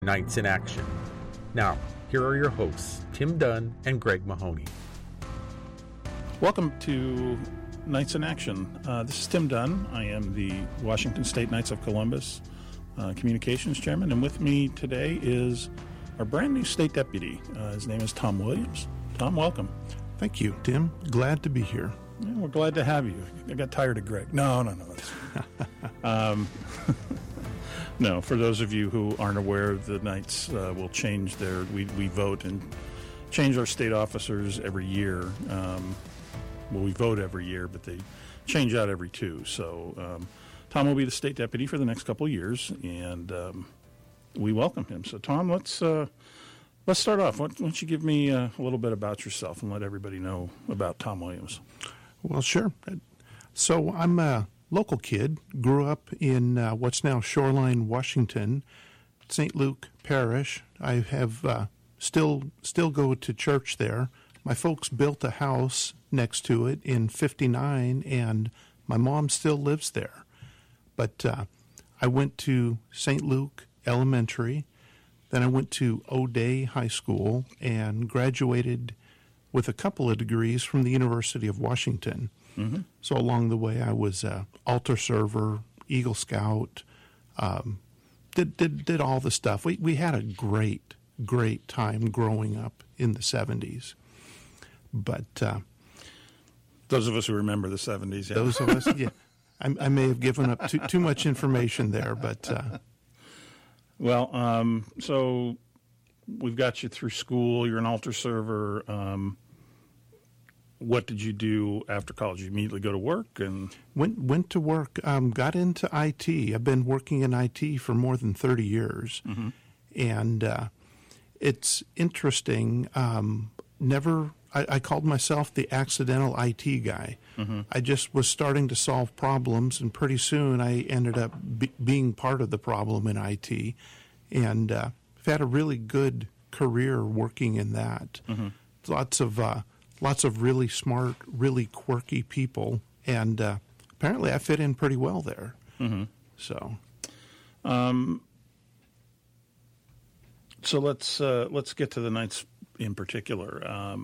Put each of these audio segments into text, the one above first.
Knights in Action. Now, here are your hosts, Tim Dunn and Greg Mahoney. Welcome to Knights in Action. This is Tim Dunn. I am the Washington State Knights of Columbus Communications Chairman, and with me today is our brand new State Deputy. His name is Tom Williams. Tom, welcome. Thank you, Tim. Glad to be here. Yeah, we're glad to have you. I got tired of Greg. No. No, for those of you who aren't aware, the Knights will change we vote and change our state officers every year. We vote every year, but they change out every two. So Tom will be the state deputy for the next couple of years, and we welcome him. So Tom, let's start off. Why don't you give me a little bit about yourself and let everybody know about Tom Williams? Well, sure. So I'm a local kid, grew up in what's now Shoreline, Washington, St. Luke Parish. I have still go to church there. My folks built a house next to it in '59, and my mom still lives there. But I went to St. Luke Elementary, then I went to O'Day High School and graduated with a couple of degrees from the University of Washington. Mm-hmm. So along the way, I was altar server, Eagle Scout, did all the stuff. We had a great time growing up in the 70s. But those of us who remember the 70s, yeah. Those of us, yeah. I may have given up too much information there, but... So we've got you through school. You're an altar server. What did you do after college? You immediately go to work and went to work. Got into IT. I've been working in IT for more than 30 years, mm-hmm. and it's interesting. I called myself the accidental IT guy. Mm-hmm. I just was starting to solve problems, and pretty soon I ended up being part of the problem in IT, and I've had a really good career working in that. Mm-hmm. Lots of really smart, really quirky people, and apparently I fit in pretty well there. Mm-hmm. So let's get to the Knights in particular.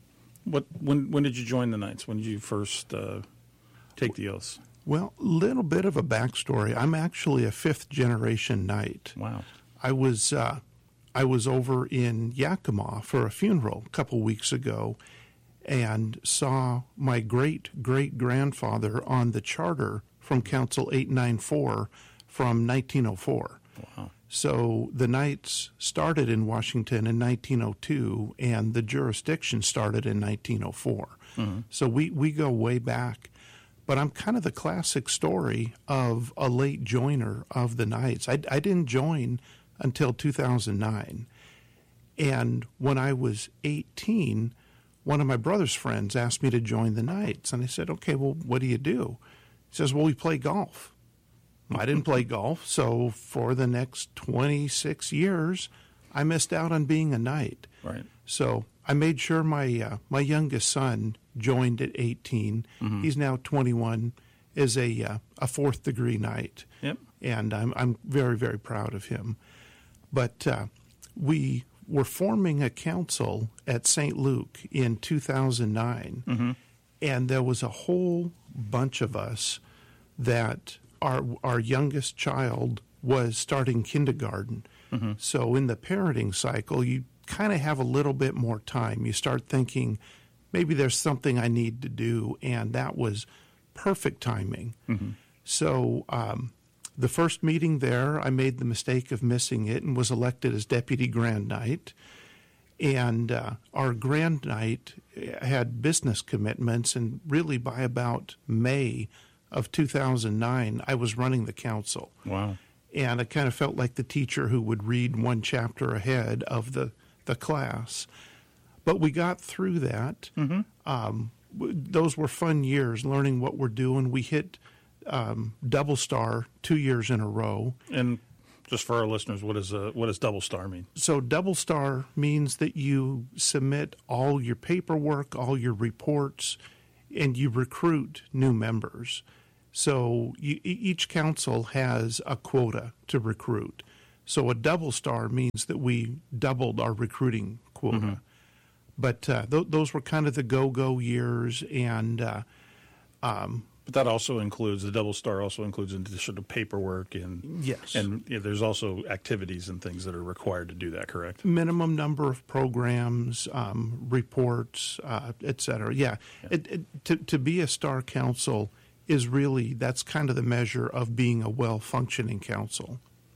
When did you join the Knights? When did you first take the oaths? Well, a little bit of a backstory. I'm actually a fifth-generation Knight. Wow. I was over in Yakima for a funeral a couple weeks ago and saw my great-great-grandfather on the charter from Council 894 from 1904. Wow. So the Knights started in Washington in 1902, and the jurisdiction started in 1904. Mm-hmm. So we go way back. But I'm kind of the classic story of a late joiner of the Knights. I didn't join until 2009. And when I was 18, one of my brother's friends asked me to join the Knights. And I said, okay, well, what do you do? He says, well, we play golf. I didn't play golf, so for the next 26 years, I missed out on being a Knight. Right. So I made sure my youngest son joined at 18. Mm-hmm. He's now 21, is a fourth-degree Knight. Yep. And I'm very, very proud of him. But we were forming a council at St. Luke in 2009, mm-hmm. and there was a whole bunch of us that our youngest child was starting kindergarten. Mm-hmm. So in the parenting cycle, you kind of have a little bit more time. You start thinking, maybe there's something I need to do, and that was perfect timing. Mm-hmm. So the first meeting there, I made the mistake of missing it and was elected as Deputy Grand Knight. And our Grand Knight had business commitments, and really by about May of 2009, I was running the council. Wow. And I kind of felt like the teacher who would read one chapter ahead of the class. But we got through that. Mm-hmm. Those were fun years, learning what we're doing. We hit Double Star 2 years in a row. And just for our listeners, what does Double Star mean? So Double Star means that you submit all your paperwork, all your reports, and you recruit new members. So each council has a quota to recruit. So a double star means that we doubled our recruiting quota. But those were kind of the go-go years, and but that also includes, the double star also includes additional paperwork and yes, and there's also activities and things that are required to do that, correct? minimum number of programs, reports, et cetera. Yeah, to be a star council is really, that's kind of the measure of being a well-functioning council.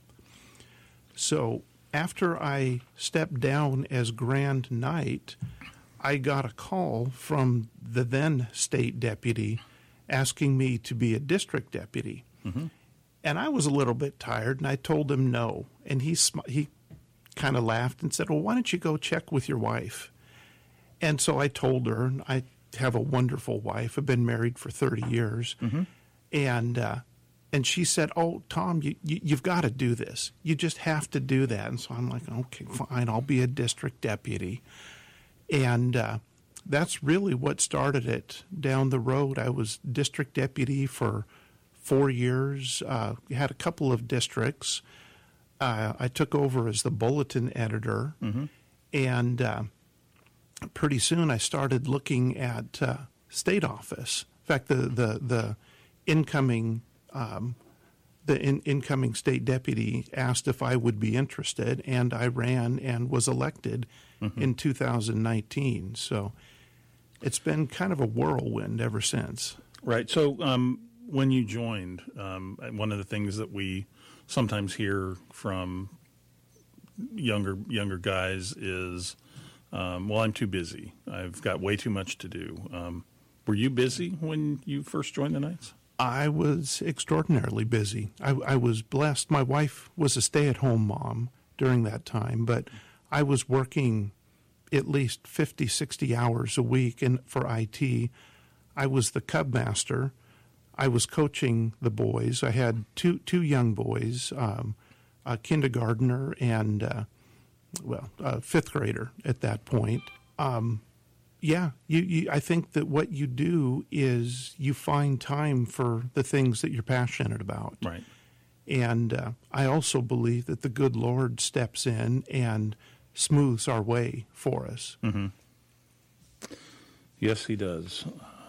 So after I stepped down as Grand Knight, I got a call from the then state deputy asking me to be a district deputy. And I was a little bit tired, and I told him no. And he kind of laughed and said, well, why don't you go check with your wife? And so I told her, and I have a wonderful wife. I've been married for 30 years. And she said, oh, Tom, you've got to do this. You just have to do that. And so I'm like, okay, fine, I'll be a district deputy. And that's really what started it down the road. I was district deputy for 4 years, had a couple of districts. I took over as the bulletin editor, and pretty soon I started looking at state office. In fact, the incoming incoming state deputy asked if I would be interested, and I ran and was elected in 2019. So it's been kind of a whirlwind ever since. Right. So when you joined, one of the things that we sometimes hear from younger guys is, well, I'm too busy. I've got way too much to do. Were you busy when you first joined the Knights? I was extraordinarily busy. I was blessed. My wife was a stay-at-home mom during that time, but I was working at least 50, 60 hours a week for IT. I was the cub master. I was coaching the boys. I had two young boys, a kindergartner and, a fifth grader at that point. I think that what you do is you find time for the things that you're passionate about. Right. And I also believe that the good Lord steps in and smooths our way for us. Yes, he does.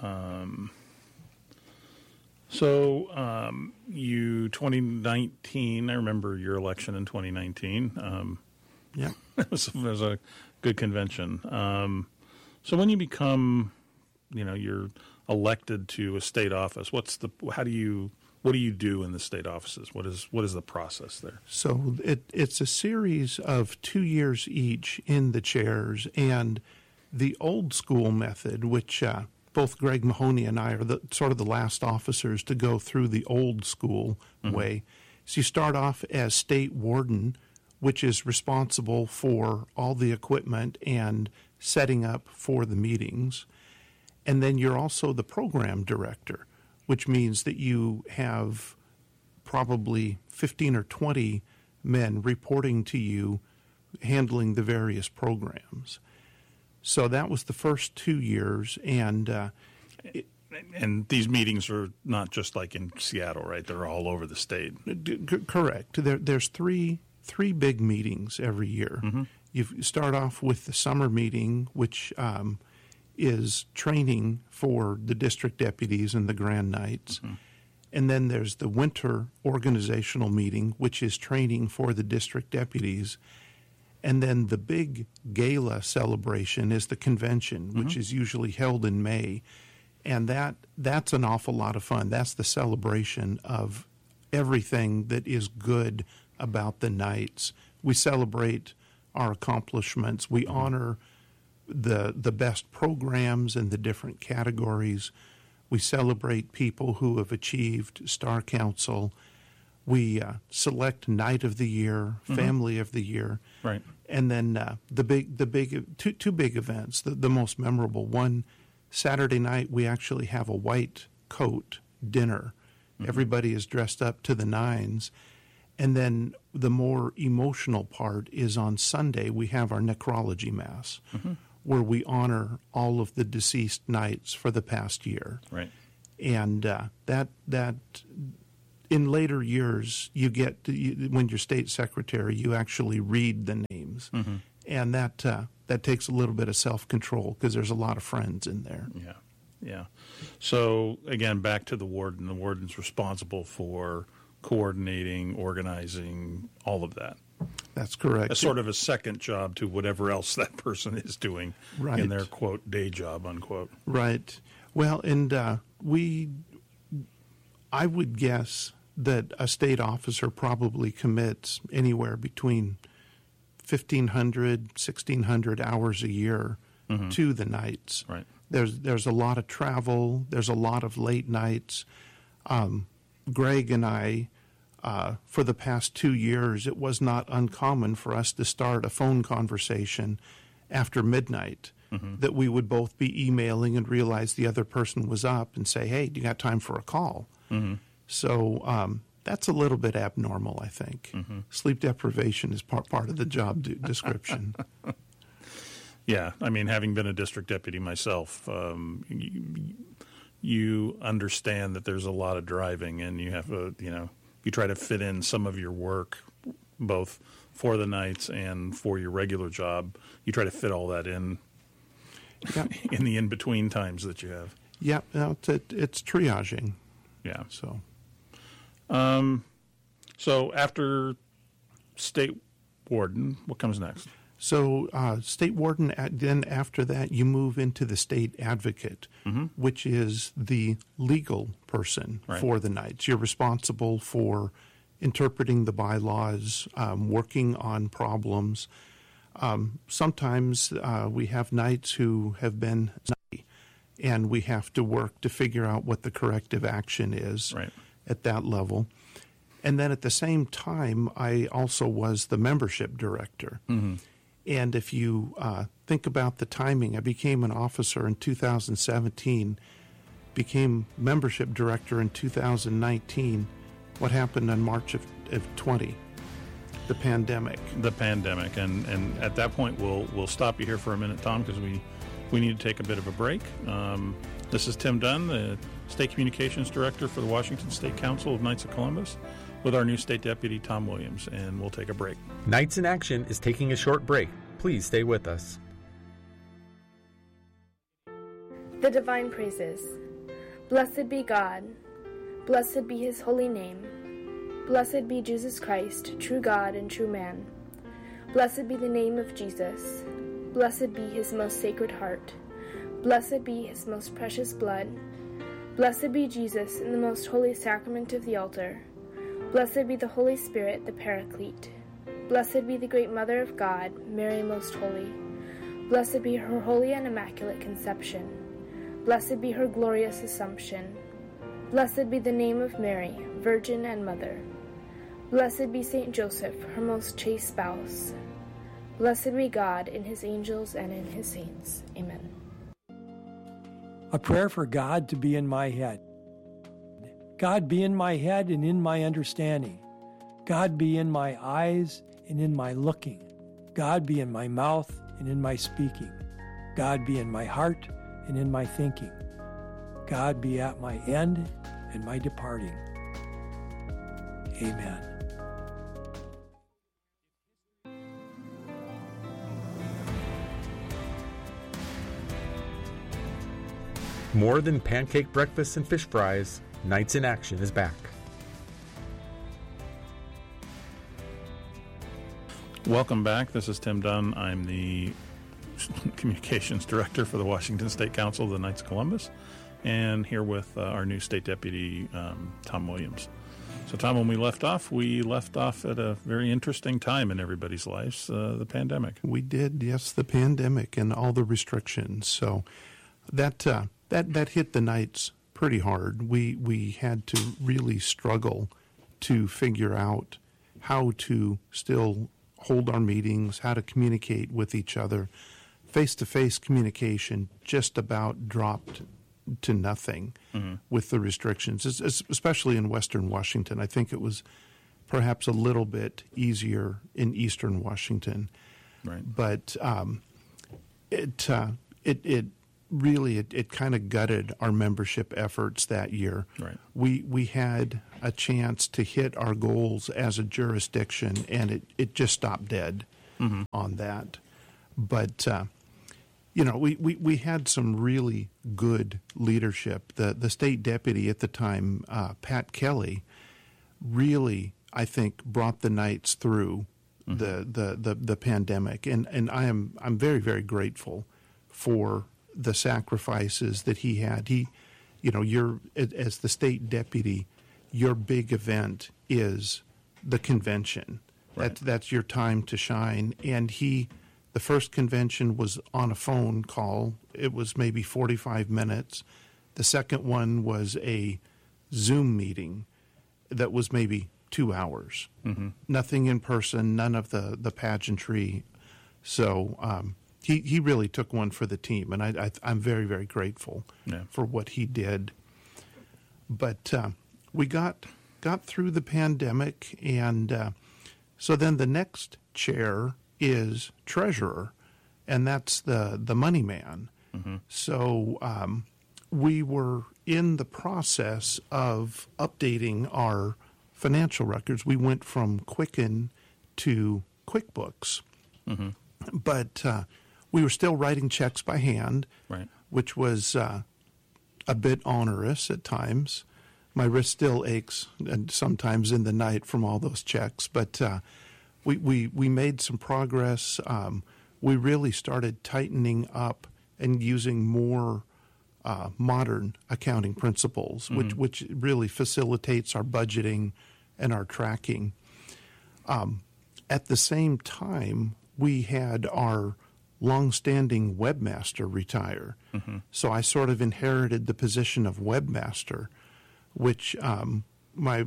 You 2019, I remember your election in 2019. Yeah. It was a good convention. So when you become, you're elected to a state office, what do you do in the state offices? What is the process there? So it's a series of 2 years each in the chairs, and the old school method, which both Greg Mahoney and I are sort of the last officers to go through the old school way. So you start off as state warden, which is responsible for all the equipment and setting up for the meetings. And then you're also the program director, which means that you have probably 15 or 20 men reporting to you, handling the various programs. So that was the first 2 years, and these meetings are not just like in Seattle, right? They're all over the state. Correct. There's three big meetings every year. You start off with the summer meeting, which is training for the district deputies and the Grand Knights. And then there's the winter organizational meeting, which is training for the district deputies. And then the big gala celebration is the convention, which is usually held in May. And that's an awful lot of fun. That's the celebration of everything that is good about the Knights. We celebrate our accomplishments. We honor the best programs in the different categories. We celebrate people who have achieved Star Council. We select Knight of the Year, Family of the Year, right? And then two big events. The most memorable one, Saturday night, we actually have a white coat dinner. Everybody is dressed up to the nines. And then the more emotional part is on Sunday, we have our necrology mass, where we honor all of the deceased Knights for the past year. Right. And that in later years, when you're state secretary, you actually read the names, and that takes a little bit of self-control because there's a lot of friends in there. Yeah. So again, back to the warden. The warden's responsible for coordinating, organizing, all of that. That's correct. As sort of a second job to whatever else that person is doing in their, quote, day job, unquote. Right. Well, and I would guess that a state officer probably commits anywhere between 1,500, 1,600 hours a year to the nights. Right. There's a lot of travel. There's a lot of late nights. Greg and I, for the past 2 years, it was not uncommon for us to start a phone conversation after midnight that we would both be emailing and realize the other person was up and say, hey, do you got time for a call? So that's a little bit abnormal, I think. Sleep deprivation is part of the job description. Yeah, I mean, having been a district deputy myself, you understand that there's a lot of driving, and you have you try to fit in some of your work, both for the nights and for your regular job. You try to fit all that in in the in-between times that you have. Yeah, it's triaging. Yeah. So after state warden, what comes next? So state warden, then after that, you move into the state advocate, which is the legal person for the nights. You're responsible for interpreting the bylaws, working on problems. Sometimes we have knights who have been naughty, and we have to work to figure out what the corrective action is at that level. And then at the same time, I also was the membership director. And if you think about the timing, I became an officer in 2017, became membership director in 2019. What happened in March of 20? The pandemic. The pandemic. And at that point, we'll stop you here for a minute, Tom, because we need to take a bit of a break. This is Tim Dunn, the State Communications Director for the Washington State Council of Knights of Columbus, with our new State Deputy, Tom Williams, and we'll take a break. Knights in Action is taking a short break. Please stay with us. The Divine Praises. Blessed be God. Blessed be His holy name. Blessed be Jesus Christ, true God and true man. Blessed be the name of Jesus. Blessed be His most sacred heart. Blessed be His most precious blood. Blessed be Jesus in the most holy sacrament of the altar. Blessed be the Holy Spirit, the Paraclete. Blessed be the great Mother of God, Mary most holy. Blessed be her holy and immaculate conception. Blessed be her glorious assumption. Blessed be the name of Mary, Virgin and Mother. Blessed be Saint Joseph, her most chaste spouse. Blessed be God in His angels and in His saints. Amen. A prayer for God to be in my head. God be in my head and in my understanding. God be in my eyes and in my looking. God be in my mouth and in my speaking. God be in my heart and in my thinking. God be at my end and my departing. Amen. More than pancake breakfast and fish fries, Knights in Action is back. Welcome back. This is Tim Dunn. I'm the Communications Director for the Washington State Council of the Knights of Columbus, and here with our new State Deputy, Tom Williams. So, Tom, when we left off at a very interesting time in everybody's lives, the pandemic. We did, yes, the pandemic and all the restrictions. So that hit the Knights pretty hard. We had to really struggle to figure out how to still hold our meetings, how to communicate with each other. Face-to-face communication just about dropped to nothing with the restrictions, especially in Western Washington. I think it was perhaps a little bit easier in Eastern Washington. Right. But it really it kind of gutted our membership efforts that year. Right. We had a chance to hit our goals as a jurisdiction, and it just stopped dead on that. But we had some really good leadership. The state deputy at the time, Pat Kelly, really, I think, brought the Knights through the pandemic, and I'm very, very grateful for the sacrifices that he had. You're as the state deputy, your big event is the convention. Right. That's your time to shine. And the first convention was on a phone call. It was maybe 45 minutes. The second one was a Zoom meeting that was maybe 2 hours. Nothing in person, none of the pageantry. So he really took one for the team, and I'm very, very grateful for what he did. But we got through the pandemic, and so then the next chair is treasurer, and that's the money man. So we were in the process of updating our financial records. We went from Quicken to QuickBooks, but we were still writing checks by hand, Right. which was a bit onerous at times. My wrist still aches, and sometimes in the night from all those checks. But we made some progress. We really started tightening up and using more modern accounting principles, which really facilitates our budgeting and our tracking. At the same time, we had our longstanding webmaster retire. So I sort of inherited the position of webmaster, which my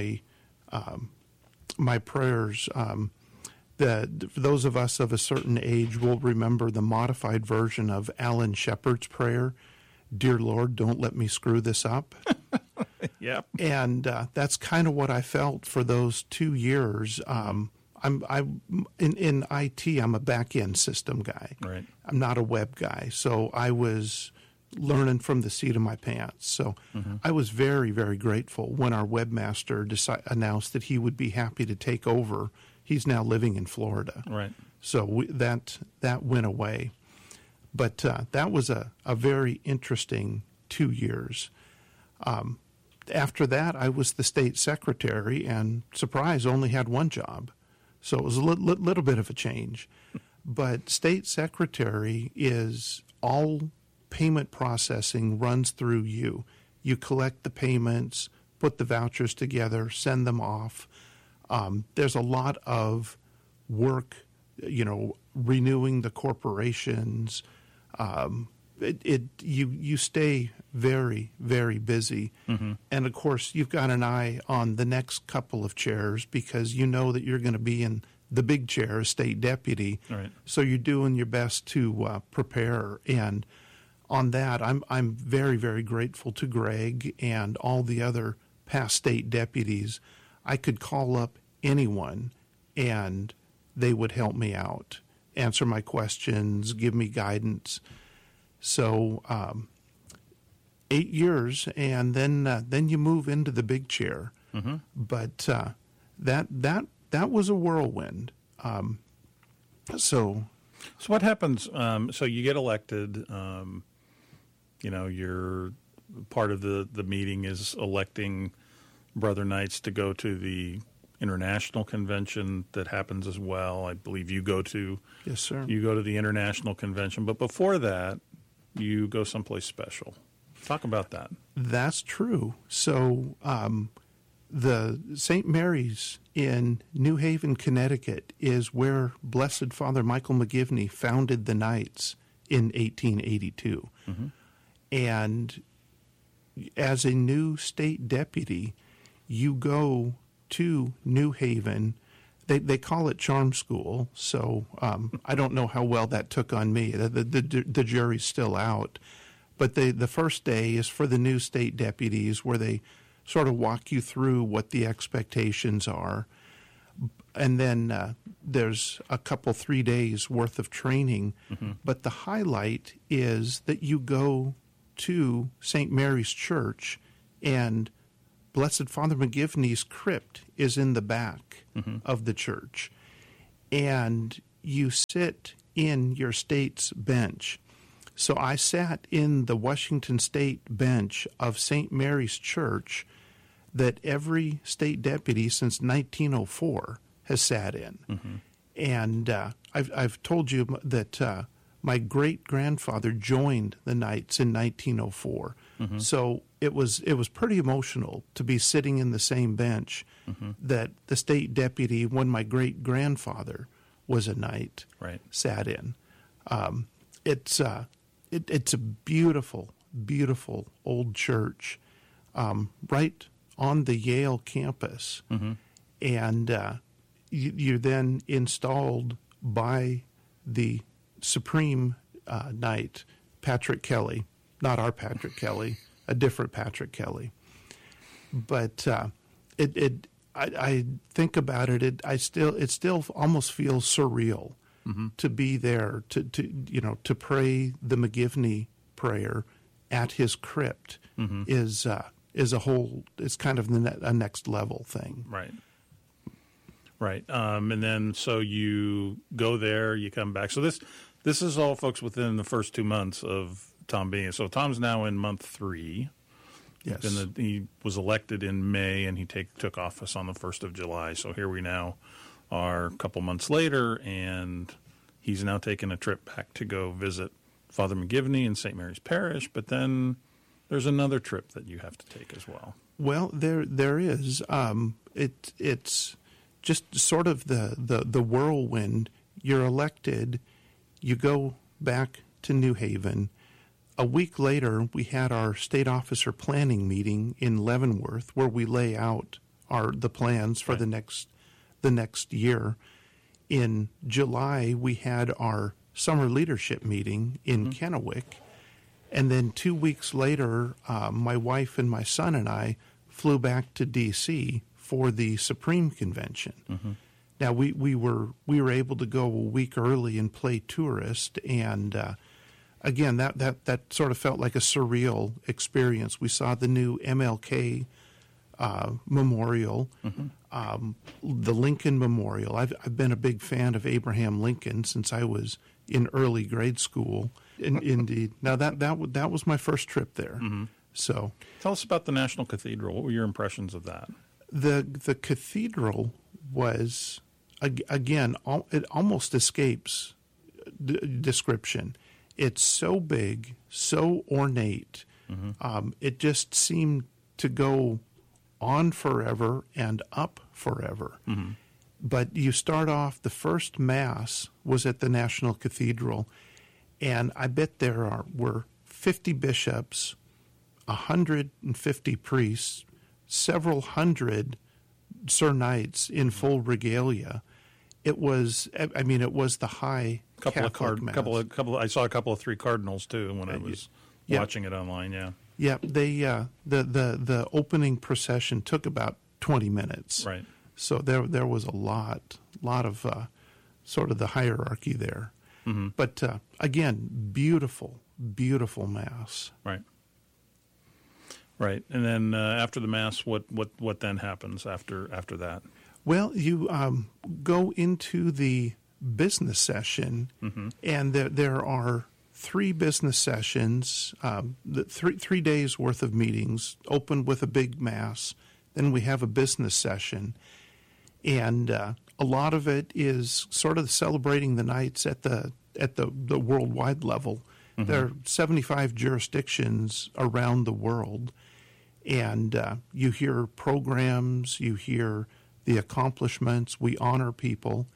prayers, for those of us of a certain age will remember the modified version of Alan Shepard's prayer, "Dear Lord, don't let me screw this up." Yep. And that's kind of what I felt for those 2 years. I'm in IT. I'm a back-end system guy. Right. I'm not a web guy. So I was learning from the seat of my pants. So I was very, very grateful when our webmaster announced that he would be happy to take over. He's now living in Florida. Right. So that went away. But that was a very interesting 2 years. After that, I was the state secretary, and surprise, only had one job. So it was a little bit of a change. But state secretary is all payment processing runs through you. You collect the payments, put the vouchers together, send them off. There's a lot of work, renewing the corporations. You stay very, very busy. And of course, you've got an eye on the next couple of chairs because you know that you're going to be in the big chair as state deputy. Right. So you're doing your best to prepare. And on that, I'm very, very grateful to Greg and all the other past state deputies. I could call up anyone and they would help me out, answer my questions, give me guidance. So 8 years, and then you move into the big chair. But that was a whirlwind. So what happens? So you get elected. You're part of the meeting is electing Brother Knights to go to the international convention that happens as well. I believe you go to. Yes, sir. You go to the international convention, but before that, you go someplace special. Talk about that. That's true. So the St. Mary's in New Haven, Connecticut, is where Blessed Father Michael McGivney founded the Knights in 1882. And as a new state deputy, you go to New Haven. They call it charm school, so I don't know how well that took on me. The jury's still out. But the first day is for the new state deputies, where they sort of walk you through what the expectations are. And then there's a couple 3 days worth of training. But the highlight is that you go to St. Mary's Church, and Blessed Father McGivney's crypt is in the back of the church. And you sit in your state's bench. So I sat in the Washington State bench of St. Mary's Church that every state deputy since 1904 has sat in. And I've told you that my great-grandfather joined the Knights in 1904. So it was pretty emotional to be sitting in the same bench that the state deputy, when my great-grandfather was a Knight, sat in. It's a beautiful, beautiful old church right on the Yale campus. And you're then installed by the Supreme Knight, Patrick Kelly, not our Patrick Kelly, a different Patrick Kelly. But I think about it. It still almost feels surreal to be there to pray the McGivney prayer at his crypt is a whole. It's kind of a next level thing. Right. And then so you go there, you come back. So this is all, folks, within the first 2 months of Tom being. So Tom's now in month 3. Yes. He was elected in May, and he took office on the 1st of July. So here we now are a couple months later, and he's now taking a trip back to go visit Father McGivney in St. Mary's Parish. But then there's another trip that you have to take as well. Well, there is. It's just sort of the whirlwind. You're elected, you go back to New Haven. A week later, we had our state officer planning meeting in Leavenworth, where we lay out the plans for the next year. In July, we had our summer leadership meeting in Kennewick, and then 2 weeks later, my wife and my son and I flew back to D.C. for the Supreme Convention. Now we were able to go a week early and play tourist, and again that sort of felt like a surreal experience. We saw the new MLK memorial, the Lincoln Memorial. I've been a big fan of Abraham Lincoln since I was in early grade school. Indeed. Now that was my first trip there. So tell us about the National Cathedral. What were your impressions of that? The cathedral was, again, it almost escapes description. It's so big, so ornate. It just seemed to go on forever and up forever. But you start off, the first Mass was at the National Cathedral, and I bet there were 50 bishops, 150 priests, several hundred Sir Knights in full regalia. It was the high Catholic Mass. I saw a couple of 3 cardinals too when I was watching it online. Yeah. They the opening procession took about 20 minutes. Right. So there was a lot of sort of the hierarchy there. But again, beautiful Mass. Right, and then after the Mass, what then happens after that? Well, you go into the business session, and there are 3 business sessions, 3 days worth of meetings, open with a big Mass. Then we have a business session, and a lot of it is sort of celebrating the Knights at the worldwide level. There are 75 jurisdictions around the world, and you hear programs, you hear the accomplishments. We honor people.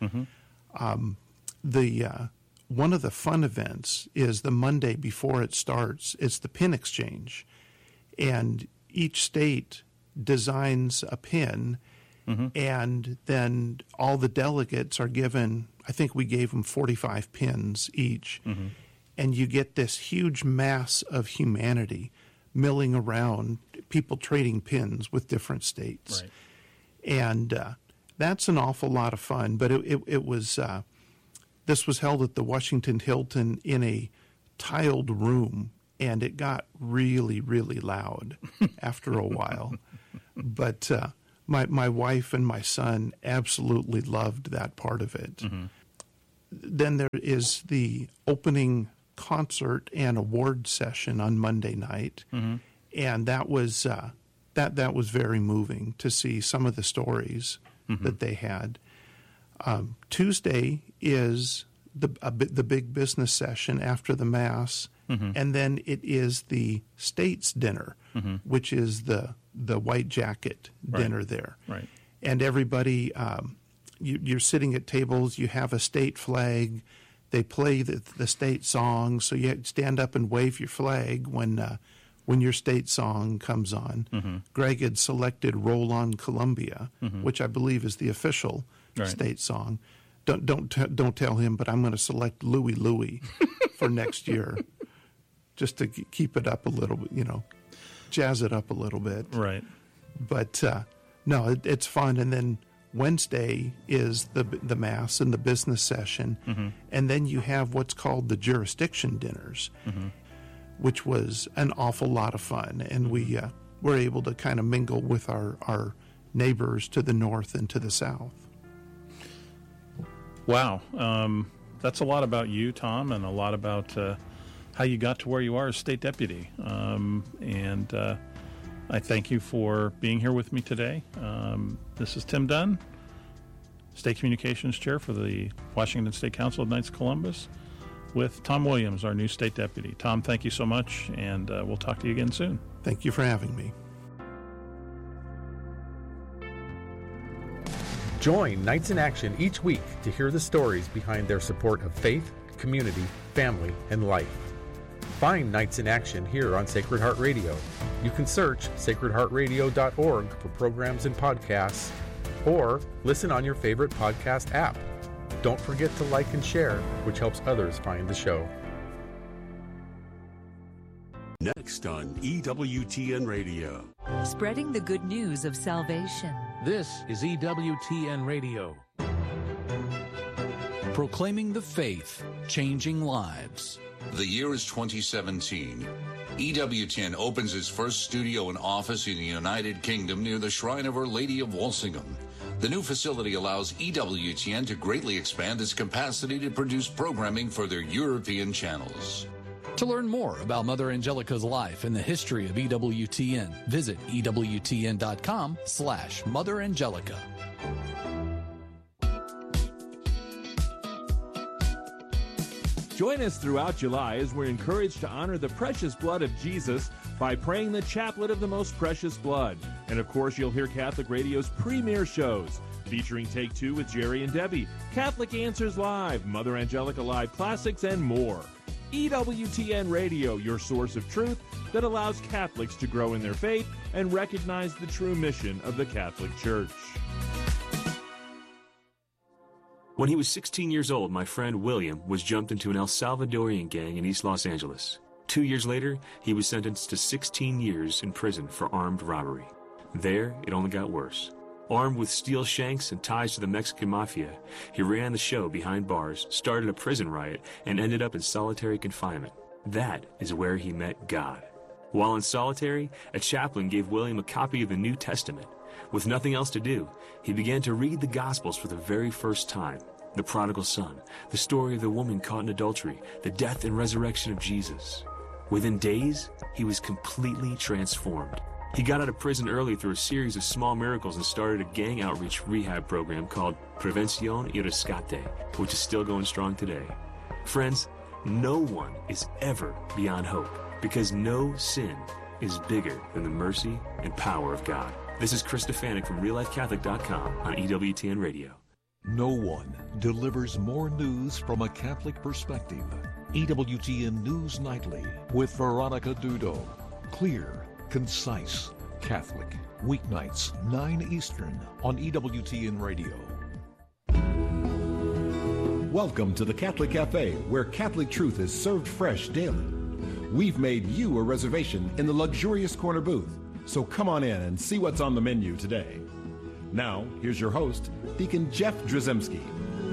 One of the fun events is the Monday before it starts. It's the pin exchange, and each state designs a pin, and then all the delegates are given. I think we gave them 45 pins each. And you get this huge mass of humanity milling around, people trading pins with different states. Right. And that's an awful lot of fun. But it was this was held at the Washington Hilton in a tiled room, and it got really, really loud after a while. But my wife and my son absolutely loved that part of it. Mm-hmm. Then there is the opening concert and award session on Monday night, mm-hmm. and that was that was very moving to see some of the stories mm-hmm. that they had. Tuesday is the big business session after the Mass, mm-hmm. and then it is the States dinner, mm-hmm. which is the white jacket dinner there. Right. And everybody, you're sitting at tables, you have a state flag, they play the state song, so you stand up and wave your flag when your state song comes on. Mm-hmm. Greg had selected Roll On Columbia, mm-hmm. which I believe is the official state song. Don't tell him, but I'm going to select Louie Louie for next year, just to keep it up a little bit, jazz it up a little bit. Right. But no, it's fun. And then Wednesday is the Mass and the business session, mm-hmm. and then you have what's called the jurisdiction dinners, mm-hmm. which was an awful lot of fun, and we were able to kind of mingle with our neighbors to the north and to the south. Wow. That's a lot about you, Tom, and a lot about how you got to where you are as state deputy. And I thank you for being here with me today. This is Tim Dunn, State Communications Chair for the Washington State Council of Knights of Columbus, with Tom Williams, our new state deputy. Tom, thank you so much, and we'll talk to you again soon. Thank you for having me. Join Knights in Action each week to hear the stories behind their support of faith, community, family, and life. Find Knights in Action here on Sacred Heart Radio. You can search sacredheartradio.org for programs and podcasts, or listen on your favorite podcast app. Don't forget to like and share, which helps others find the show. Next on EWTN Radio. Spreading the good news of salvation. This is EWTN Radio. Proclaiming the faith, changing lives. The year is 2017. EWTN opens its first studio and office in the United Kingdom near the Shrine of Our Lady of Walsingham. The new facility allows EWTN to greatly expand its capacity to produce programming for their European channels. To learn more about Mother Angelica's life and the history of EWTN, visit EWTN.com/Mother Angelica. Join us throughout July as we're encouraged to honor the precious blood of Jesus by praying the Chaplet of the Most Precious Blood. And of course, you'll hear Catholic Radio's premier shows, featuring Take Two with Jerry and Debbie, Catholic Answers Live, Mother Angelica Live Classics, and more. EWTN Radio, your source of truth that allows Catholics to grow in their faith and recognize the true mission of the Catholic Church. When he was 16 years old, my friend William was jumped into an El Salvadorian gang in East Los Angeles. 2 years later, he was sentenced to 16 years in prison for armed robbery. There, it only got worse. Armed with steel shanks and ties to the Mexican mafia, he ran the show behind bars, started a prison riot, and ended up in solitary confinement. That is where he met God. While in solitary, a chaplain gave William a copy of the New Testament. With nothing else to do, he began to read the Gospels for the very first time. The prodigal son, the story of the woman caught in adultery, the death and resurrection of Jesus. Within days, he was completely transformed. He got out of prison early through a series of small miracles and started a gang outreach rehab program called Prevención y Rescate, which is still going strong today. Friends, no one is ever beyond hope, because no sin is bigger than the mercy and power of God. This is Chris Stefanik from RealLifeCatholic.com on EWTN Radio. No one delivers more news from a Catholic perspective. EWTN News Nightly with Veronica Dudo. Clear, concise, Catholic. Weeknights, 9 Eastern on EWTN Radio. Welcome to the Catholic Cafe, where Catholic truth is served fresh daily. We've made you a reservation in the luxurious corner booth, so come on in and see what's on the menu today. Now, here's your host, Deacon Jeff Drzymski.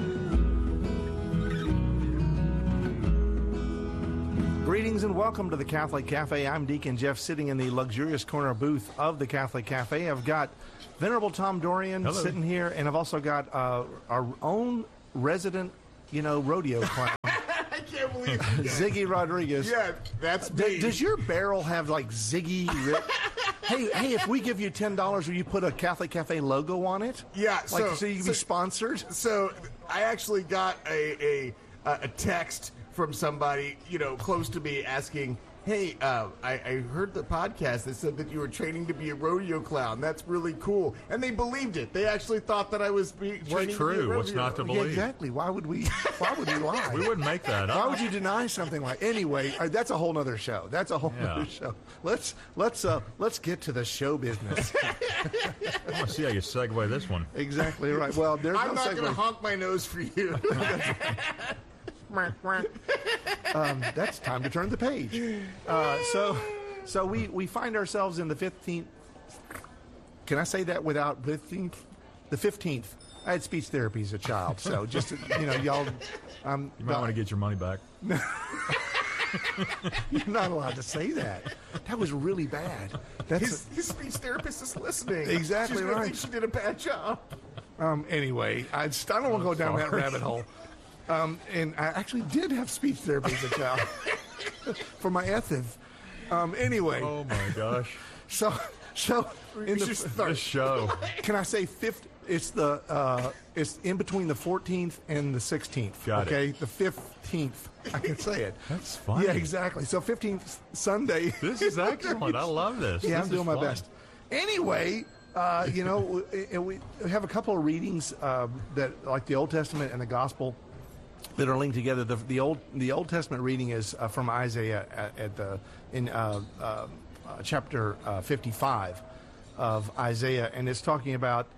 Greetings and welcome to the Catholic Cafe. I'm Deacon Jeff, sitting in the luxurious corner booth of the Catholic Cafe. I've got Venerable Tom Dorian sitting here, and I've also got our own resident, rodeo clown. I can't believe it. Ziggy Rodriguez. Yeah, that's me. Does your barrel have like Ziggy? Hey, if we give you $10, will you put a Catholic Cafe logo on it? Yeah, so you can be sponsored. So I actually got a text from somebody, close to me asking, hey, I heard the podcast that said that you were training to be a rodeo clown. That's really cool. And they believed it. They actually thought that I was training to be a rodeo. What's not to believe? Yeah, exactly. Why would we lie? We wouldn't make that up. Why would you deny something like? Anyway, that's a whole nother show. That's a whole other show. Let's get to the show business. I want to see how you segue this one. Exactly right. Well, there's I'm no not segue. going to honk my nose for you. That's time to turn the page. So we find ourselves in the 15th. Can I say that without 15th? The 15th. I had speech therapy as a child, so just y'all. You might want to get your money back. You're not allowed to say that. That was really bad. His speech therapist is listening. Exactly She's gonna right. think she did a bad job. Anyway, I don't want to go down that rabbit hole. And I actually did have speech therapy as a child for my ethiv. Anyway. Oh my gosh. So in this show. Can I say it's it's in between the 14th and the 16th. Got it. The 15th. I can say it. That's funny. Yeah, exactly. So 15th Sunday. This is excellent. I love this. Yeah, this I'm doing my fun. best. Anyway, we have a couple of readings that, like the Old Testament and the Gospel, that are linked together. The Old Testament reading is from Isaiah in chapter 55 of Isaiah, and it's talking about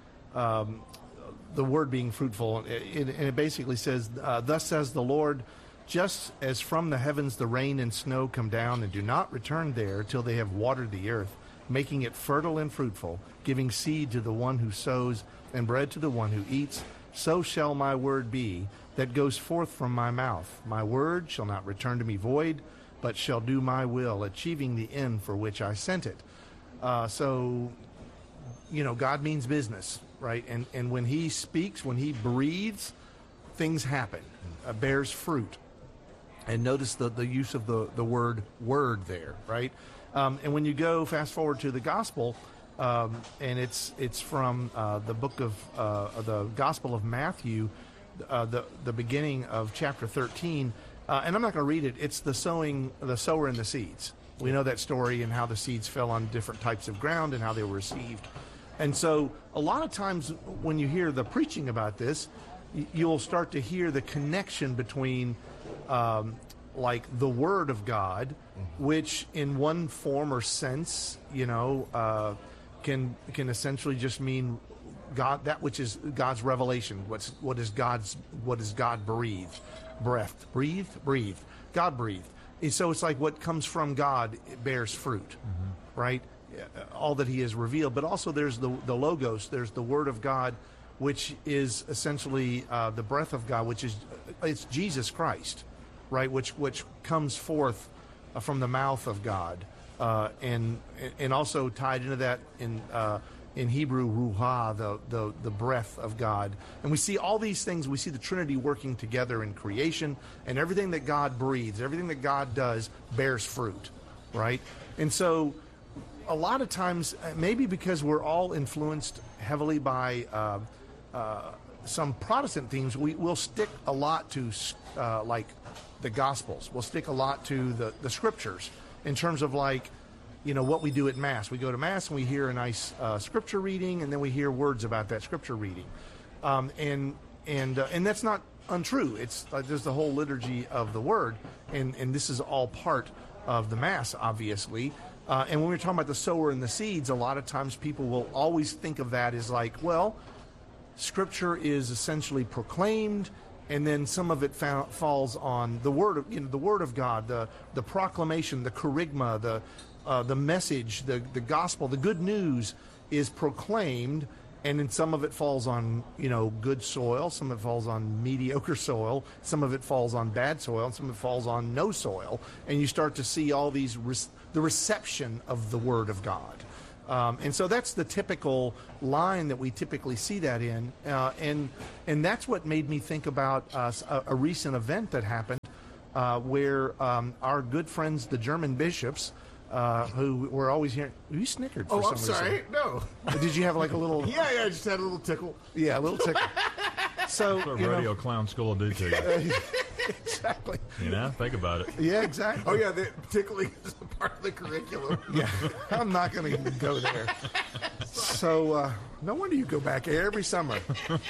the word being fruitful. And it basically says, "Thus says the Lord, just as from the heavens the rain and snow come down and do not return there till they have watered the earth, making it fertile and fruitful, giving seed to the one who sows and bread to the one who eats, so shall my word be that goes forth from my mouth. My word shall not return to me void, but shall do my will, achieving the end for which I sent it." So, God means business, right? And when he speaks, when he breathes, things happen, bears fruit. And notice the use of the word there, right? And when you go fast forward to the gospel, and it's from the book of the Gospel of Matthew, the beginning of chapter 13, and I'm not going to read it. It's the sower and the seeds. We know that story and how the seeds fell on different types of ground and how they were received. And so a lot of times when you hear the preaching about this, you'll start to hear the connection between like the Word of God, which in one form or sense, can essentially just mean God, that which is God's revelation. What is God breathed? Breathed. God breathed. And so it's like what comes from God, it bears fruit, right? All that He has revealed. But also there's the Logos. There's the Word of God, which is essentially the breath of God, it's Jesus Christ, right? Which comes forth from the mouth of God, and also tied into that in Hebrew, ruha, the breath of God. And we see all these things. We see the Trinity working together in creation, and everything that God breathes, everything that God does bears fruit, right? And so a lot of times, maybe because we're all influenced heavily by some Protestant themes, we'll stick a lot to like the Gospels. We'll stick a lot to the Scriptures in terms of like, what we do at Mass. We go to Mass and we hear a nice Scripture reading, and then we hear words about that Scripture reading, and that's not untrue. It's there's the whole liturgy of the Word, and this is all part of the Mass, obviously. And when we're talking about the sower and the seeds, a lot of times people will always think of that as like, well, Scripture is essentially proclaimed, and then some of it falls on the Word of the Word of God, the proclamation, the kerygma, the message, the gospel, the good news is proclaimed, And then some of it falls on, good soil. Some of it falls on mediocre soil. Some of it falls on bad soil. And some of it falls on no soil. And you start to see all these, the reception of the Word of God. And so that's the typical line that we typically see that in. And that's what made me think about a recent event that happened where our good friends, the German bishops, who were always hearing. You snickered for some reason. I'm sorry. No. Did you have like a little? Yeah, I just had a little tickle. Yeah, a little tickle. So that's what rodeo clown school will do to you. Exactly. Think about it. Yeah, exactly. Oh yeah, the tickling is a part of the curriculum. Yeah, I'm not going to even go there. So no wonder you go back every summer.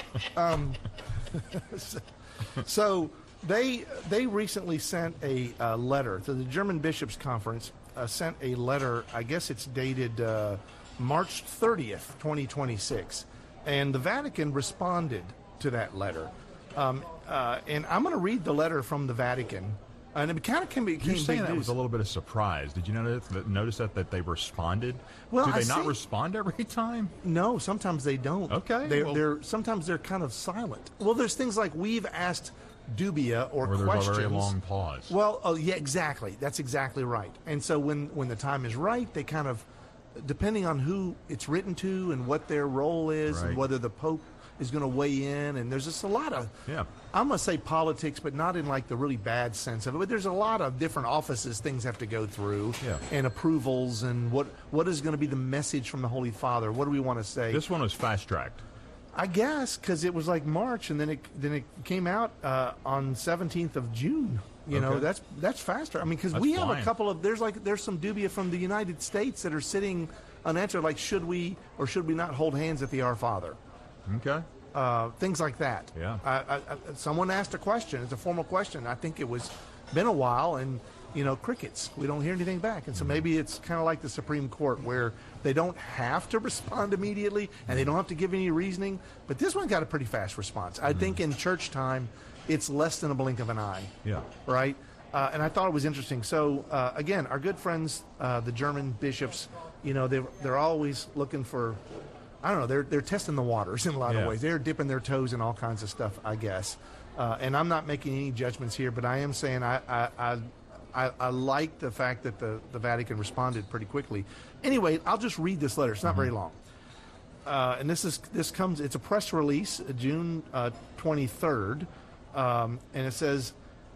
So they recently sent a letter to the German Bishops' Conference. Sent a letter. I guess it's dated March 30th, 2026, and the Vatican responded to that letter. And I'm going to read the letter from the Vatican. And it kind of became You're saying big that news. was a little bit of surprise. Did you notice that they responded? Well, do they not respond every time? No, sometimes they don't. Okay, they're sometimes they're kind of silent. Well, there's things like we've asked dubia or there's questions. a very long pause. Well, yeah, exactly. That's exactly right. And so when the time is right, they kind of, depending on who it's written to and what their role is, and whether the Pope is going to weigh in, and there's just a lot of, I'm going to say politics, but not in like the really bad sense of it, but there's a lot of different offices things have to go through, and approvals, and what is going to be the message from the Holy Father? What do we want to say? This one was fast-tracked. I guess because it was like March, and then it came out on 17th of June. You know, that's faster. I mean, because we have a couple of there's some dubia from the United States that are sitting unanswered. Like, should we or should we not hold hands at the Our Father? Okay. Things like that. Yeah. Someone asked a question. It's a formal question. I think it was been a while, and crickets. We don't hear anything back. And so maybe it's kind of like the Supreme Court where they don't have to respond immediately and they don't have to give any reasoning. But this one got a pretty fast response. I think in church time, it's less than a blink of an eye. Yeah. Right? And I thought it was interesting. So, again, our good friends, the German bishops, they're always looking for, I don't know, they're testing the waters in a lot of ways. They're dipping their toes in all kinds of stuff, I guess. And I'm not making any judgments here, but I am saying I like the fact that the Vatican responded pretty quickly. Anyway, I'll just read this letter. It's not very long. And it's a press release, June 23rd. And it says,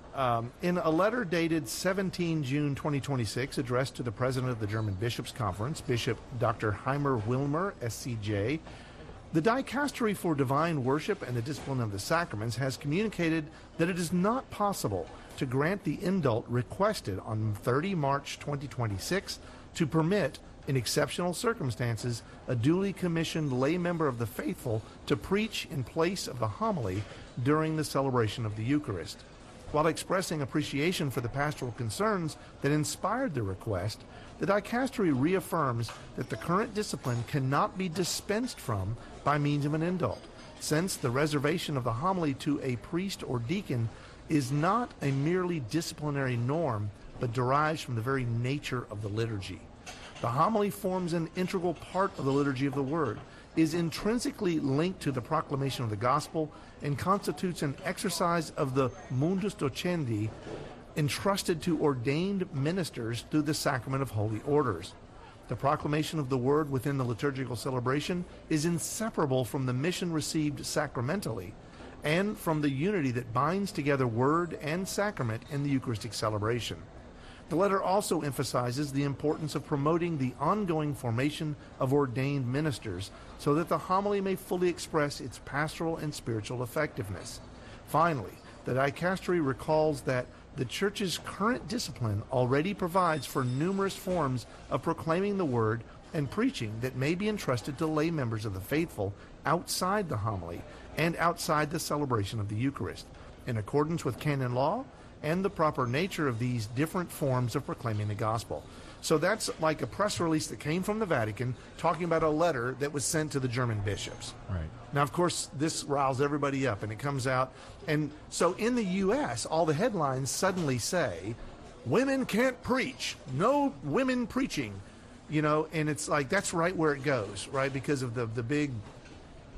in a letter dated 17 June 2026, addressed to the President of the German Bishops' Conference, Bishop Dr. Heimer Wilmer, SCJ, the Dicastery for Divine Worship and the Discipline of the Sacraments has communicated that it is not possible to grant the indult requested on 30 March 2026 to permit, in exceptional circumstances, a duly commissioned lay member of the faithful to preach in place of the homily during the celebration of the Eucharist. While expressing appreciation for the pastoral concerns that inspired the request, the Dicastery reaffirms that the current discipline cannot be dispensed from by means of an indult, since the reservation of the homily to a priest or deacon is not a merely disciplinary norm, but derives from the very nature of the liturgy. The homily forms an integral part of the liturgy of the Word, is intrinsically linked to the proclamation of the gospel, and constitutes an exercise of the mundus docendi entrusted to ordained ministers through the sacrament of holy orders. The proclamation of the Word within the liturgical celebration is inseparable from the mission received sacramentally, and from the unity that binds together Word and sacrament in the Eucharistic celebration. The letter also emphasizes the importance of promoting the ongoing formation of ordained ministers so that the homily may fully express its pastoral and spiritual effectiveness. Finally, the Dicastery recalls that the Church's current discipline already provides for numerous forms of proclaiming the Word and preaching that may be entrusted to lay members of the faithful outside the homily and outside the celebration of the Eucharist, in accordance with canon law and the proper nature of these different forms of proclaiming the gospel. So that's like a press release that came from the Vatican talking about a letter that was sent to the German bishops. Right. Now, of course, this riles everybody up, and it comes out. And so in the U.S., all the headlines suddenly say, women can't preach, no women preaching, and it's like that's right where it goes, right, because of the big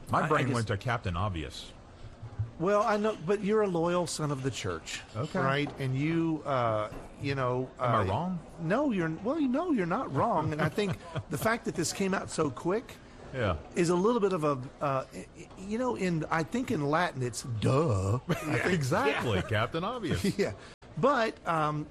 My brain went to Captain Obvious. Well, I know, but you're a loyal son of the church, okay, right? And you, am I wrong? No, you're not wrong. And I think the fact that this came out so quick, is a little bit of a, I think in Latin it's duh. Exactly, Captain Obvious. Yeah, but and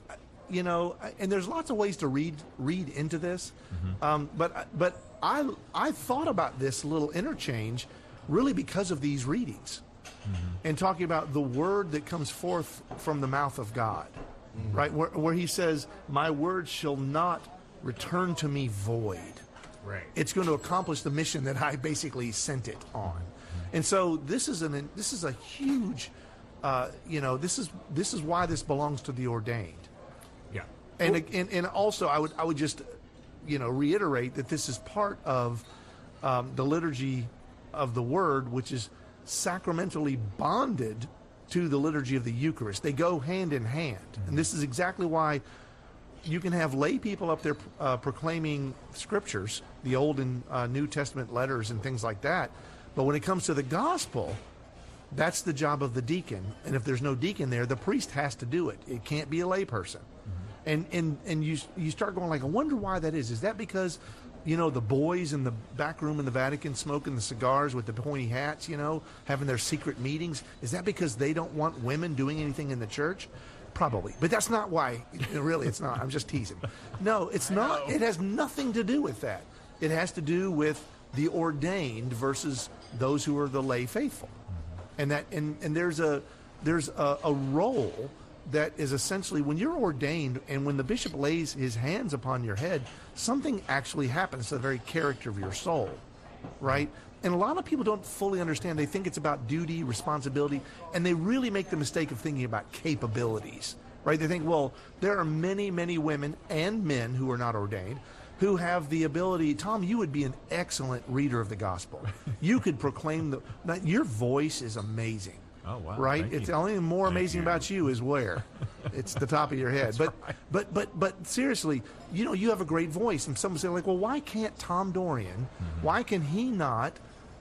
there's lots of ways to read into this, but I thought about this little interchange really because of these readings. And talking about the word that comes forth from the mouth of God, right? Where he says, my word shall not return to me void. Right. It's going to accomplish the mission that I basically sent it on. And so this is a huge, this is why this belongs to the ordained. Yeah. And also I would just, reiterate that this is part of the liturgy of the word, which is sacramentally bonded to the liturgy of the Eucharist. They go hand in hand. And this is exactly why you can have lay people up there proclaiming scriptures, the Old and New Testament letters and things like that. But when it comes to the gospel, that's the job of the deacon. And if there's no deacon there, the priest has to do it. It can't be a lay person. And you start going like, I wonder why that is. Is that because the boys in the back room in the Vatican smoking the cigars with the pointy hats, having their secret meetings? Is that because they don't want women doing anything in the church? Probably. But that's not why. Really, it's not. I'm just teasing. No, it's not. It has nothing to do with that. It has to do with the ordained versus those who are the lay faithful. And there's a role that is essentially when you're ordained and when the bishop lays his hands upon your head, something actually happens to the very character of your soul, right? And a lot of people don't fully understand. They think it's about duty, responsibility, and they really make the mistake of thinking about capabilities, right? They think, well, there are many, many women and men who are not ordained who have the ability. Tom, you would be an excellent reader of the gospel. You could proclaim your voice is amazing. Oh, wow. Right? Thank It's you. only more amazing about you is where it's the top of your head. But seriously, you have a great voice, and someone say like, well, why can't Tom Dorian? Why can he not?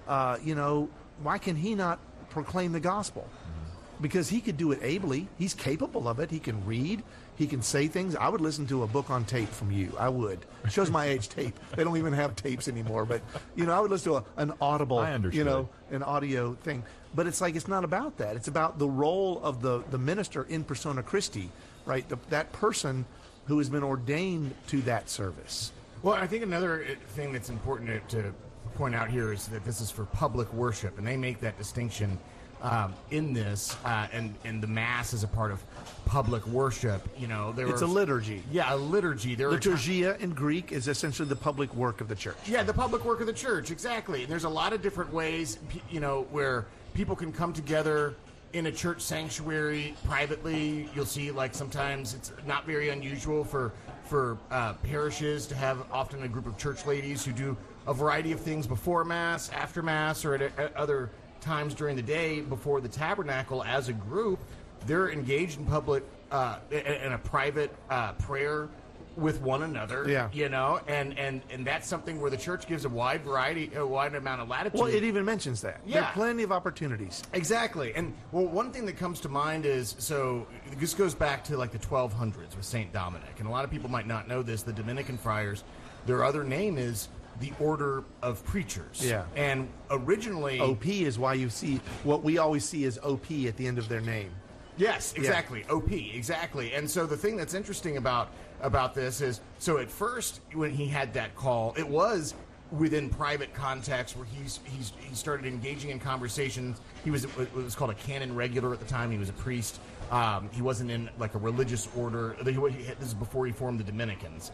Why can he not proclaim the gospel? Because he could do it ably. He's capable of it. He can read. He can say things. I would listen to a book on tape from you. I would. It shows my age, tape. They don't even have tapes anymore. But, I would listen to an audible, an audio thing. But it's like, it's not about that. It's about the role of the minister in persona Christi, right? That person who has been ordained to that service. Well, I think another thing that's important to point out here is that this is for public worship, and they make that distinction in this, and the Mass is a part of public worship. It's a liturgy. Yeah, a liturgy. Liturgia in Greek is essentially the public work of the church. Yeah, the public work of the church, exactly. And there's a lot of different ways, where people can come together in a church sanctuary privately. You'll see, like, sometimes it's not very unusual for parishes to have often a group of church ladies who do a variety of things before Mass, after Mass, or at other times during the day before the tabernacle. As a group, they're engaged in public in a private prayer with one another. And that's something where the church gives a wide amount of latitude. Well, it even mentions that. Yeah. There are plenty of opportunities. Exactly. And one thing that comes to mind is, so this goes back to like the 1200s with Saint Dominic, and a lot of people might not know this. The Dominican friars, their other name is the Order of Preachers. Yeah. And originally, OP is why you see what we always see as OP at the end of their name. Yes, exactly. Yeah. OP, exactly. And so the thing that's interesting about this is, so at first when he had that call, it was within private context where he started engaging in conversations. He was what was called a canon regular at the time. He was a priest. He wasn't in like a religious order. This is before he formed the Dominicans.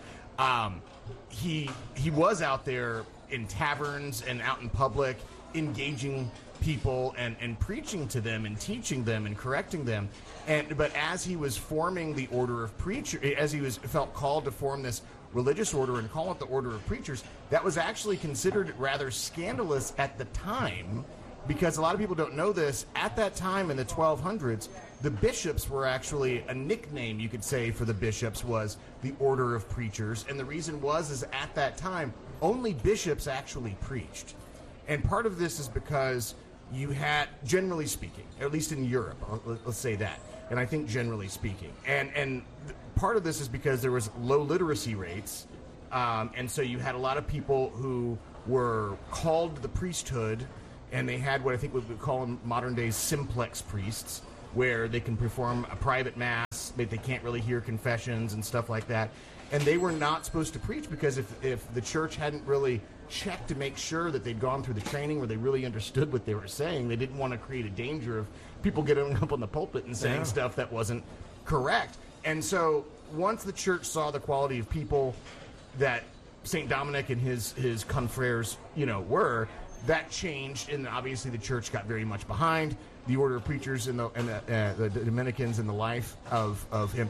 He was out there in taverns and out in public, engaging people and preaching to them and teaching them and correcting them. But as he was forming the Order of Preachers, as he felt called to form this religious order and call it the Order of Preachers, that was actually considered rather scandalous at the time, because a lot of people don't know this. At that time in the 1200s, the bishops were actually, a nickname you could say for the bishops was the Order of Preachers. And the reason is at that time, only bishops actually preached. And part of this is because you had, generally speaking, at least in Europe, let's say that, and I think generally speaking, and part of this is because there was low literacy rates, and so you had a lot of people who were called to the priesthood, and they had what I think we would call in modern days simplex priests, where they can perform a private mass, but they can't really hear confessions and stuff like that. And they were not supposed to preach because if the church hadn't really checked to make sure that they'd gone through the training where they really understood what they were saying, they didn't want to create a danger of people getting up on the pulpit and saying stuff that wasn't correct. And so once the church saw the quality of people that St. Dominic and his confreres, were, that changed, and obviously the church got very much behind the order of preachers and the Dominicans in the life of him.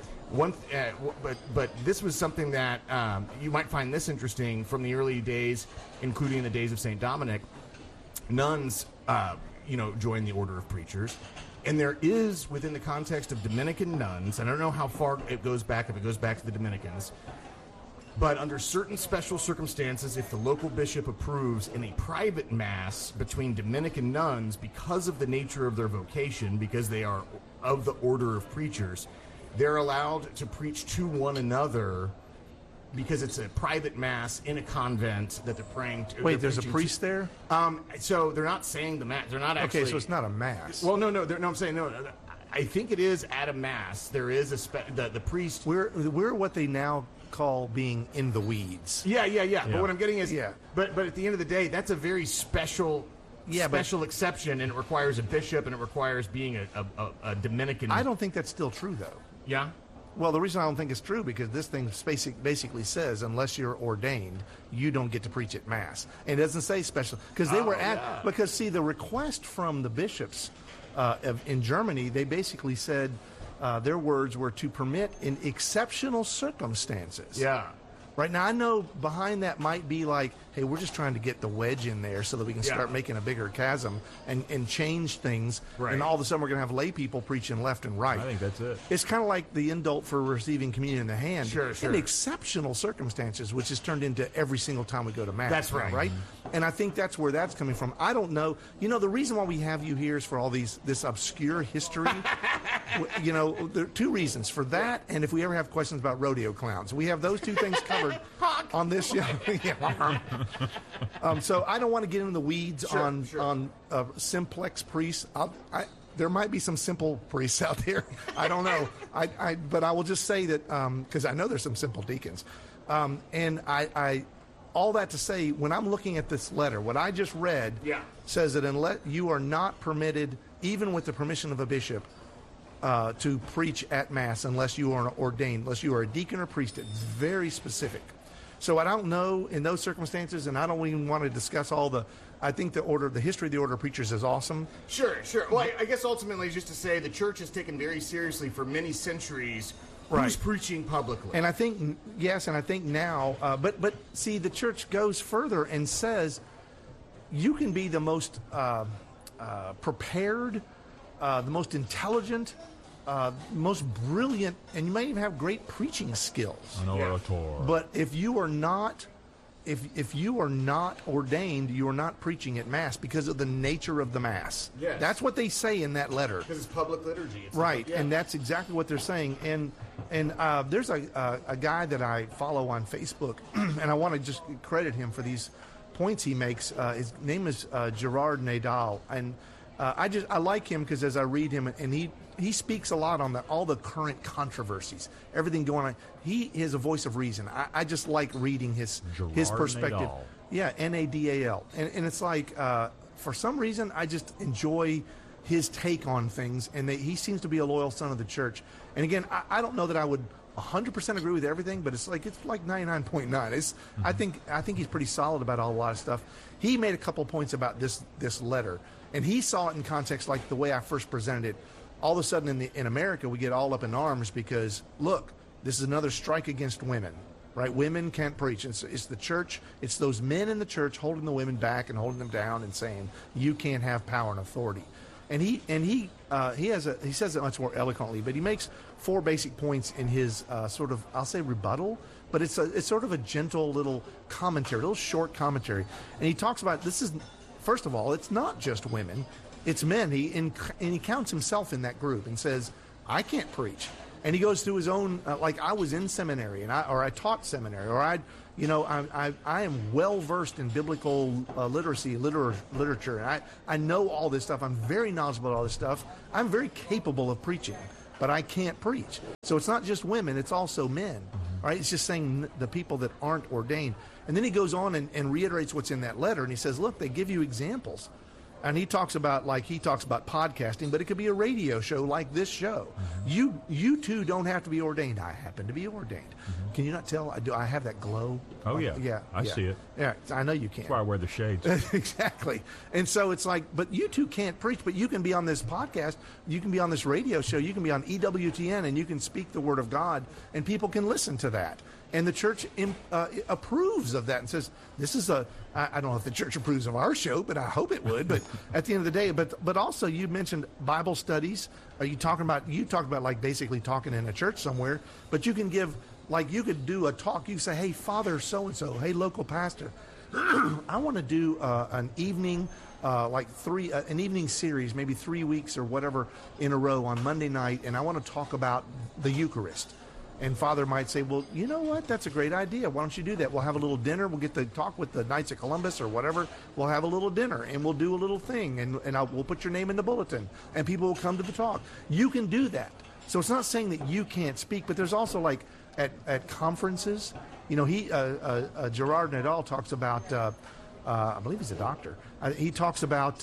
But this was something that you might find this interesting from the early days, including the days of St. Dominic. Nuns, joined the order of preachers. And there is, within the context of Dominican nuns, and I don't know how far it goes back, if it goes back to the Dominicans, but under certain special circumstances, if the local bishop approves in a private mass between Dominican nuns, because of the nature of their vocation, because they are of the order of preachers, they're allowed to preach to one another because it's a private mass in a convent that they're praying to. Wait, there's a priest there? So they're not saying the mass. They're not actually. Okay, so it's not a mass. Well, no, I'm saying no. I think it is at a mass. There is the priest. We're what they now call being in the weeds. Yeah. But what I'm getting is, but at the end of the day, that's a very special exception, and it requires a bishop, and it requires being a Dominican. I don't think that's still true, though. Yeah? Well, the reason I don't think it's true, because this thing basically says, unless you're ordained, you don't get to preach at Mass. And it doesn't say special, because they were because, see, the request from the bishops in Germany, they basically said, their words were to permit in exceptional circumstances. Yeah. Right now, I know behind that might be like, hey, we're just trying to get the wedge in there so that we can start making a bigger chasm and change things. Right. And all of a sudden, we're going to have lay people preaching left and right. I think that's it. It's kind of like the indult for receiving communion in the hand. Sure. In exceptional circumstances, which is turned into every single time we go to Mass. That's right. Right? And I think that's where that's coming from. I don't know. The reason why we have you here is for all this obscure history. There are two reasons for that, and if we ever have questions about rodeo clowns. We have those two things covered on this show. So I don't want to get into the weeds on simplex priests. There might be some simple priests out there. I don't know. But I will just say that because I know there's some simple deacons, and I all that to say, when I'm looking at this letter, what I just read says that unless you are not permitted, even with the permission of a bishop, to preach at Mass unless you are ordained, unless you are a deacon or priest. It's very specific. So I don't know in those circumstances, and I don't even want to discuss I think the history of the order of preachers is awesome. Sure. Well, I guess ultimately just to say the church has taken very seriously for many centuries who's preaching publicly. And I think, now, but see, the church goes further and says you can be the most prepared, the most intelligent, most brilliant, and you may even have great preaching skills. An orator. But if you are not, if you are not ordained, you are not preaching at Mass because of the nature of the Mass. Yes. That's what they say in that letter. Because it's public liturgy. It's right, and that's exactly what they're saying. And there's a guy that I follow on Facebook, and I want to just credit him for these points he makes. His name is Gerard Nadal, and I like him because as I read him, and he speaks a lot on all the current controversies, everything going on. He is a voice of reason. I just like reading his perspective. Nadal. Yeah, Nadal, and it's like for some reason I just enjoy his take on things, and he seems to be a loyal son of the church. And again, I don't know that I would 100% agree with everything, but it's like 99.9. I think he's pretty solid about a lot of stuff. He made a couple points about this letter, and he saw it in context like the way I first presented it. All of a sudden in America, we get all up in arms because, look, this is another strike against women, right? Women can't preach. It's the church. It's those men in the church holding the women back and holding them down and saying, you can't have power and authority. And he says it much more eloquently, but he makes 4 basic points in his sort of, I'll say rebuttal, but it's sort of a gentle little commentary, a little short commentary. And he talks about, this is first of all, it's not just women, it's men. And he counts himself in that group and says, I can't preach. And he goes through his own, like I was in seminary, and I taught seminary, or I am well versed in biblical literacy, literature. And I know all this stuff. I'm very knowledgeable about all this stuff. I'm very capable of preaching, but I can't preach. So it's not just women; it's also men. Right? It's just saying the people that aren't ordained. And then he goes on and reiterates what's in that letter, and he says, "Look, they give you examples." And he talks about podcasting, but it could be a radio show like this show. You too don't have to be ordained. I happen to be ordained. Can you not tell? I have that glow. Oh yeah, I see it. Yeah, I know you can. That's why I wear the shades. Exactly. And so it's like, but you two can't preach, but you can be on this podcast, you can be on this radio show, you can be on EWTN, and you can speak the word of God, and people can listen to that. And the church approves of that and says, this is I don't know if the church approves of our show, but I hope it would. But at the end of the day, but also you mentioned Bible studies. You talked about like basically talking in a church somewhere, but you can give, like you could do a talk. You say, hey, Father so-and-so, hey, local pastor, I want to do an evening, an evening series, maybe 3 weeks or whatever in a row on Monday night, and I want to talk about the Eucharist. And Father might say, well, you know what? That's a great idea. Why don't you do that? We'll have a little dinner. We'll get to talk with the Knights of Columbus or whatever. We'll have a little dinner, and we'll do a little thing, and we'll put your name in the bulletin, and people will come to the talk. You can do that. So it's not saying that you can't speak, but there's also like at conferences, Gerard Nadal talks about, I believe he's a doctor. He talks about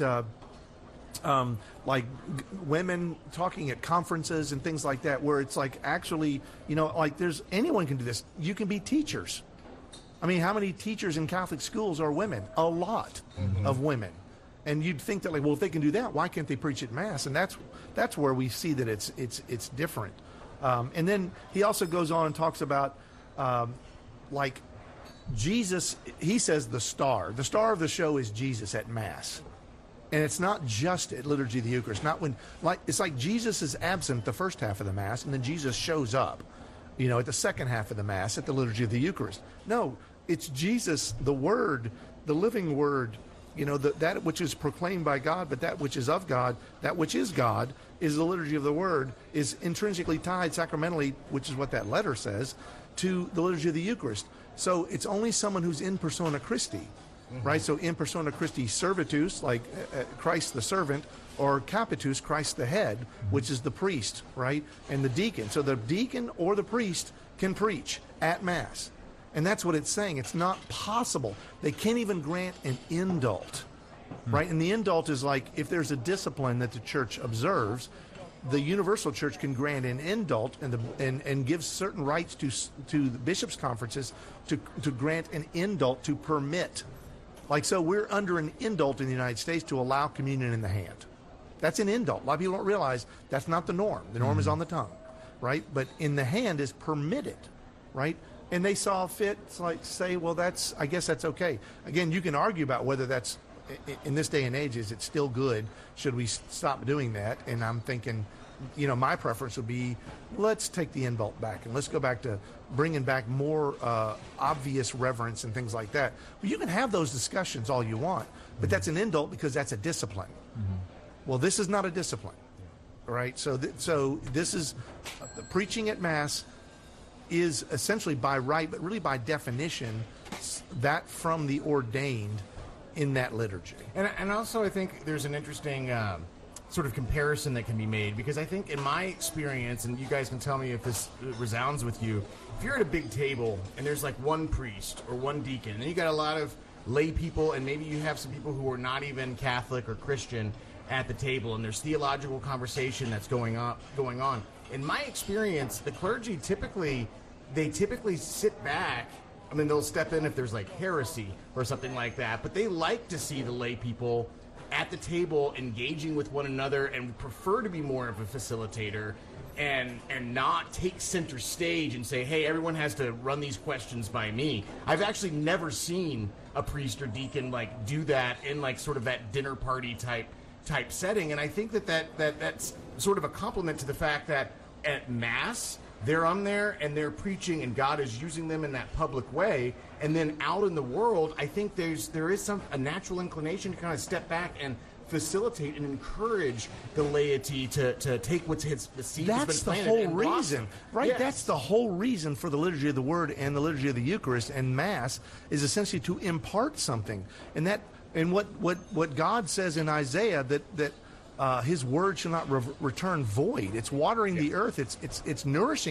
women talking at conferences and things like that, where it's like actually, anyone can do this. You can be teachers. I mean, how many teachers in Catholic schools are women? A lot of women. And you'd think that, if they can do that, why can't they preach at Mass? And that's where we see that it's different. And then he also goes on and talks about, Jesus. He says the star of the show is Jesus at Mass. And it's not just at Liturgy of the Eucharist. It's like Jesus is absent the first half of the Mass, and then Jesus shows up, at the second half of the Mass at the Liturgy of the Eucharist. No, it's Jesus, the Word, the living Word, that which is proclaimed by God, but that which is of God, that which is God, is the Liturgy of the Word, is intrinsically tied sacramentally, which is what that letter says, to the Liturgy of the Eucharist. So it's only someone who's in persona Christi. Right, so in persona Christi servatus, like Christ the servant, or capitus, Christ the head, which is the priest, right, and the deacon. So the deacon or the priest can preach at Mass, and that's what it's saying. It's not possible. They can't even grant an indult, right? And the indult is like if there's a discipline that the church observes, the universal church can grant an indult and give certain rights to the bishops' conferences to grant an indult to permit. So we're under an indult in the United States to allow communion in the hand. That's an indult. A lot of people don't realize that's not the norm. The norm is on the tongue, right? But in the hand is permitted, right? And they saw fit say, well, I guess that's okay. Again, you can argue about whether that's, in this day and age, is it still good? Should we stop doing that? And I'm thinking, my preference would be, let's take the indult back and let's go back to bringing back more obvious reverence and things like that. Well, you can have those discussions all you want, but that's an indult because that's a discipline. Well, this is not a discipline, right? So this is preaching at Mass is essentially by right, but really by definition, that from the ordained in that liturgy. And also I think there's an interesting sort of comparison that can be made, because I think in my experience, and you guys can tell me if this resounds with you, if you're at a big table and there's like one priest or one deacon, and you got a lot of lay people, and maybe you have some people who are not even Catholic or Christian at the table, and there's theological conversation that's going on. In my experience, the clergy typically sit back. I mean, they'll step in if there's like heresy or something like that, but they like to see the lay people at the table engaging with one another, and prefer to be more of a facilitator and not take center stage and say, hey, everyone has to run these questions by me. I've actually never seen a priest or deacon do that in sort of that dinner party type setting, and I think that's sort of a compliment to the fact that at Mass, they're on there and they're preaching, and God is using them in that public way. And then out in the world, I think there is a natural inclination to kind of step back and facilitate and encourage the laity to take what's the seed That's that's been the planted whole and reason, blossom. right? Yes. That's the whole reason for the Liturgy of the Word and the Liturgy of the Eucharist and Mass is essentially to impart something. And what God says in Isaiah that His word shall not return void. It's watering the earth. It's nourishing